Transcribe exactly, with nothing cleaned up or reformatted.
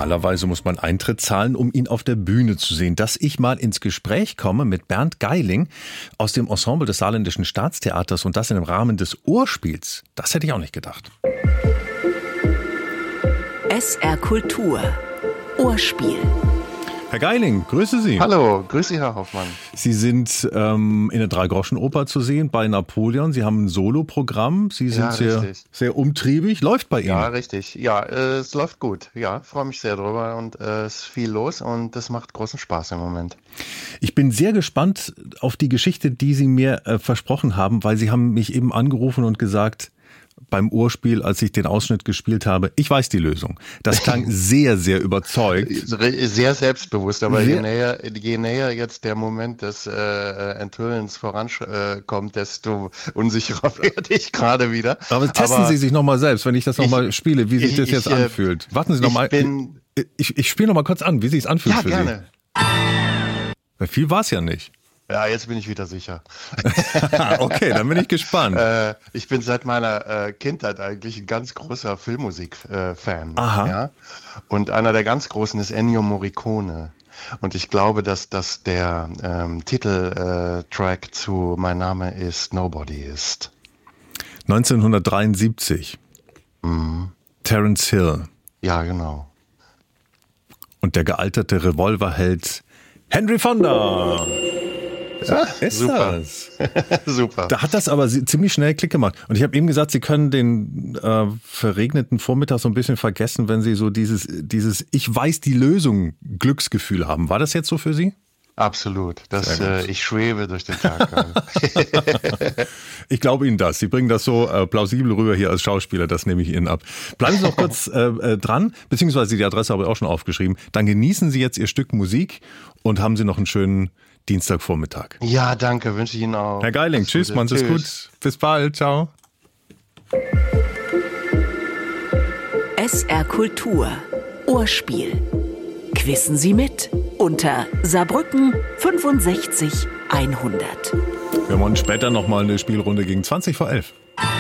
Normalerweise muss man Eintritt zahlen, um ihn auf der Bühne zu sehen. Dass ich mal ins Gespräch komme mit Bernd Geiling aus dem Ensemble des Saarländischen Staatstheaters und das in dem Rahmen des Urspiels, das hätte ich auch nicht gedacht. S R Kultur. Urspiel. Herr Geiling, grüße Sie. Hallo, grüße Sie, Herr Hoffmann. Sie sind ähm, in der Dreigroschenoper zu sehen bei Napoleon. Sie haben ein Soloprogramm. Sie sind Ja, sehr, sehr umtriebig. Läuft bei Ihnen? Ja, richtig. Ja, äh, es läuft gut. Ja, freue mich sehr drüber und äh, es ist viel los und das macht großen Spaß im Moment. Ich bin sehr gespannt auf die Geschichte, die Sie mir äh, versprochen haben, weil Sie haben mich eben angerufen und gesagt, beim Urspiel, als ich den Ausschnitt gespielt habe, ich weiß die Lösung. Das klang sehr, sehr überzeugt. Sehr selbstbewusst, aber sehr je näher, je näher jetzt der Moment des äh, Enthüllens vorankommt, desto unsicherer werde ich gerade wieder. Aber testen aber Sie sich nochmal selbst, wenn ich das nochmal spiele, wie sich ich, das jetzt ich, anfühlt. Warten Sie nochmal. Ich, ich, ich spiele nochmal kurz an, wie sich es anfühlt ja, für gerne. Sie. Weil viel war es ja nicht. Ja, jetzt bin ich wieder sicher. Okay, dann bin ich gespannt. Äh, ich bin seit meiner äh, Kindheit eigentlich ein ganz großer Filmmusik-Fan. Äh, Aha. Ja? Und einer der ganz großen ist Ennio Morricone. Und ich glaube, dass das der ähm, Titeltrack äh, zu Mein Name ist Nobody ist. neunzehnhundertdreiundsiebzig. Mhm. Terence Hill. Ja, genau. Und der gealterte Revolverheld Henry Fonda. Ja, ist super. das. Super. Da hat das aber ziemlich schnell Klick gemacht. Und ich habe eben gesagt, Sie können den äh, verregneten Vormittag so ein bisschen vergessen, wenn Sie so dieses, dieses Ich weiß die Lösung Glücksgefühl haben. War das jetzt so für Sie? Absolut. Das, äh, ich schwebe durch den Tag. Ich glaube Ihnen das. Sie bringen das so äh, plausibel rüber hier als Schauspieler. Das nehme ich Ihnen ab. Bleiben Sie noch kurz äh, äh, dran, beziehungsweise die Adresse habe ich auch schon aufgeschrieben. Dann genießen Sie jetzt Ihr Stück Musik und haben Sie noch einen schönen Dienstagvormittag. Ja, danke. Wünsche ich Ihnen auch. Herr Geiling, tschüss, machen Sie es gut. Bis bald. Ciao. S R Kultur. Urspiel. Quissen Sie mit unter Saarbrücken fünfundsechzig hundert. Wir machen später nochmal eine Spielrunde gegen zwanzig vor elf.